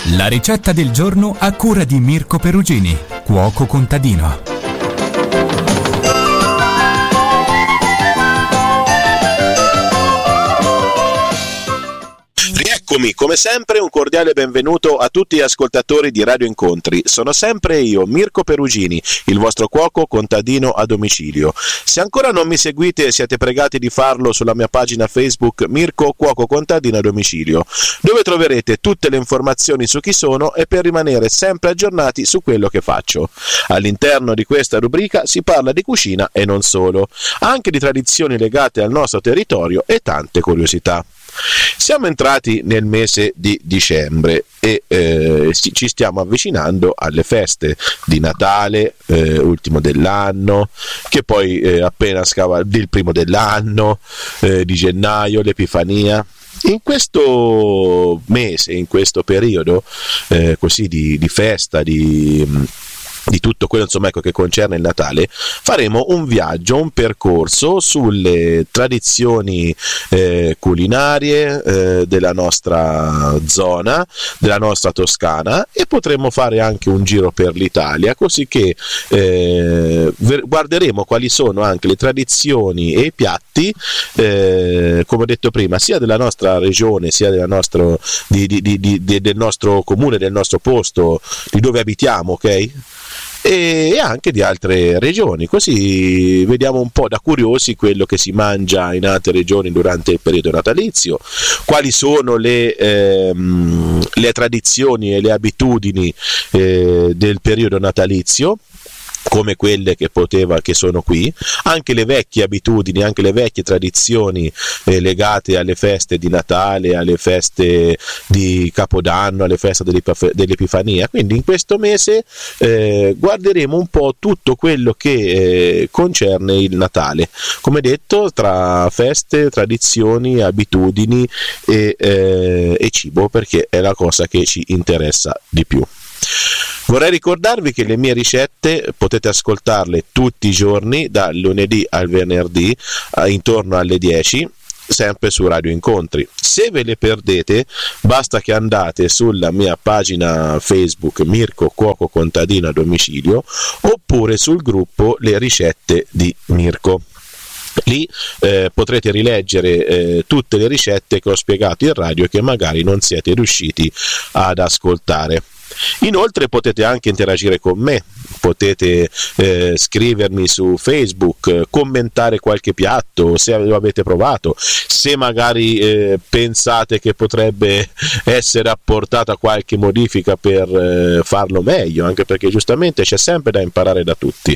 La ricetta del giorno a cura di Mirko Perugini, cuoco contadino. Rieccomi, come sempre un cordiale benvenuto a tutti gli ascoltatori di Radio Incontri. Sono sempre io, Mirko Perugini, il vostro cuoco contadino a domicilio. Se ancora non mi seguite, siete pregati di farlo sulla mia pagina Facebook Mirko Cuoco Contadino a domicilio, dove troverete tutte le informazioni su chi sono e per rimanere sempre aggiornati su quello che faccio. All'interno di questa rubrica si parla di cucina e non solo, anche di tradizioni legate al nostro territorio e tante curiosità. Siamo entrati nel mese di dicembre e ci stiamo avvicinando alle feste di Natale, ultimo dell'anno, che poi appena scava il primo dell'anno, di gennaio, l'Epifania. In questo mese, in questo periodo così di festa, di tutto quello che concerne il Natale, faremo un viaggio, un percorso sulle tradizioni culinarie della nostra zona, della nostra Toscana, e potremo fare anche un giro per l'Italia, così che guarderemo quali sono anche le tradizioni e i piatti, come ho detto prima, sia della nostra regione, sia del nostro comune, del nostro posto, di dove abitiamo, ok? E anche di altre regioni, così vediamo un po' da curiosi quello che si mangia in altre regioni durante il periodo natalizio, quali sono le tradizioni e le abitudini del periodo natalizio, come quelle che sono qui, anche le vecchie abitudini, anche le vecchie tradizioni legate alle feste di Natale, alle feste di Capodanno, alle feste dell'Epifania. Quindi in questo mese guarderemo un po' tutto quello che concerne il Natale, come detto, tra feste, tradizioni, abitudini e cibo, perché è la cosa che ci interessa di più. Vorrei ricordarvi che le mie ricette potete ascoltarle tutti i giorni, dal lunedì al venerdì, intorno alle 10, sempre su Radio Incontri. Se ve le perdete, basta che andate sulla mia pagina Facebook Mirko Cuoco Contadino a domicilio, oppure sul gruppo Le Ricette di Mirko. Lì potrete rileggere tutte le ricette che ho spiegato in radio e che magari non siete riusciti ad ascoltare. Inoltre potete anche interagire con me, potete scrivermi su Facebook, commentare qualche piatto se lo avete provato, se magari pensate che potrebbe essere apportata qualche modifica per farlo meglio, anche perché giustamente c'è sempre da imparare da tutti,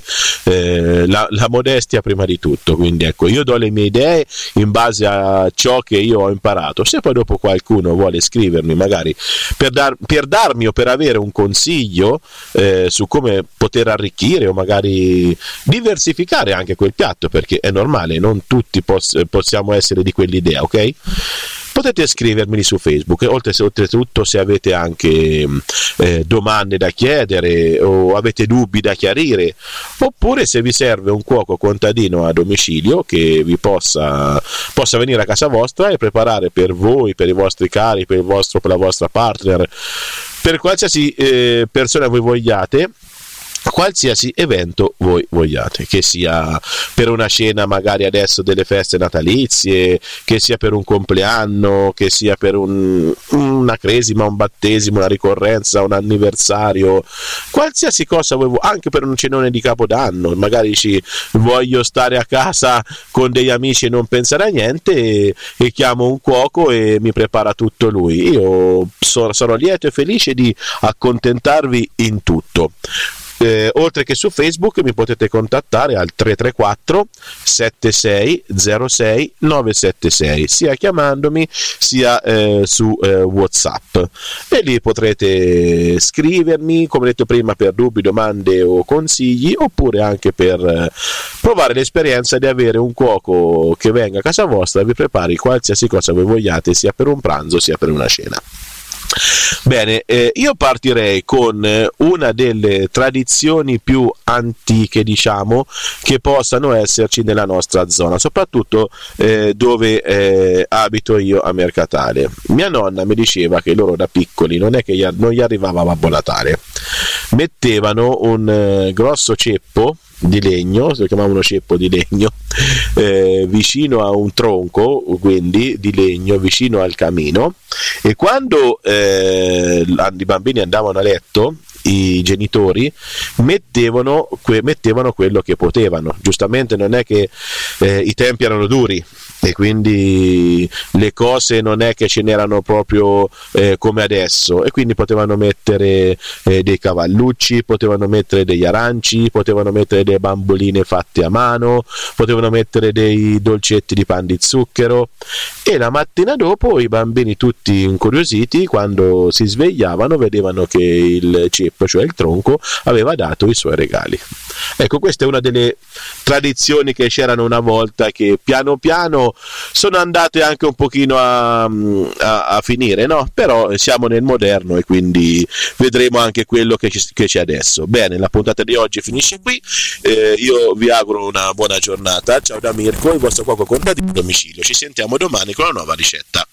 la modestia prima di tutto. Quindi ecco, io do le mie idee in base a ciò che io ho imparato. Se poi dopo qualcuno vuole scrivermi magari per darmi o per avere un consiglio su come poter arricchire o magari diversificare anche quel piatto, perché è normale, non tutti possiamo essere di quell'idea, ok? Potete scrivermi su Facebook, oltretutto se avete anche domande da chiedere o avete dubbi da chiarire, oppure se vi serve un cuoco contadino a domicilio che vi possa venire a casa vostra e preparare per voi, per i vostri cari, per la vostra partner, per qualsiasi persona voi vogliate, qualsiasi evento voi vogliate, che sia per una cena magari adesso delle feste natalizie, che sia per un compleanno, che sia per una cresima, un battesimo, una ricorrenza, un anniversario, qualsiasi cosa voi anche per un cenone di Capodanno, magari voglio stare a casa con degli amici e non pensare a niente e chiamo un cuoco e mi prepara tutto lui. Io sarò lieto e felice di accontentarvi in tutto. Oltre che su Facebook mi potete contattare al 334 7606 976, sia chiamandomi sia su WhatsApp, e lì potrete scrivermi, come detto prima, per dubbi, domande o consigli, oppure anche per provare l'esperienza di avere un cuoco che venga a casa vostra e vi prepari qualsiasi cosa voi vogliate, sia per un pranzo sia per una cena. Bene, io partirei con una delle tradizioni più antiche, diciamo, che possano esserci nella nostra zona, soprattutto dove abito io a Mercatale. Mia nonna mi diceva che loro da piccoli non è che non gli arrivava Babbo Natale, mettevano un grosso ceppo di legno, lo chiamavano ceppo di legno, vicino a un tronco, quindi di legno, vicino al camino, e quando i bambini andavano a letto, i genitori mettevano quello che potevano. Giustamente non è che i tempi erano duri e quindi le cose non è che ce n'erano proprio come adesso, e quindi potevano mettere dei cavallucci, potevano mettere degli aranci, potevano mettere delle bamboline fatte a mano, potevano mettere dei dolcetti di pan di zucchero, e la mattina dopo i bambini, tutti incuriositi, quando si svegliavano vedevano che il ceppo, cioè il tronco, aveva dato i suoi regali. Ecco, questa è una delle tradizioni che c'erano una volta, che piano piano sono andate anche un pochino a finire, no? Però siamo nel moderno e quindi vedremo anche quello che c'è adesso. Bene, la puntata di oggi finisce qui, io vi auguro una buona giornata. Ciao da Mirko, il vostro cuoco contadino a domicilio. Ci sentiamo domani con una nuova ricetta.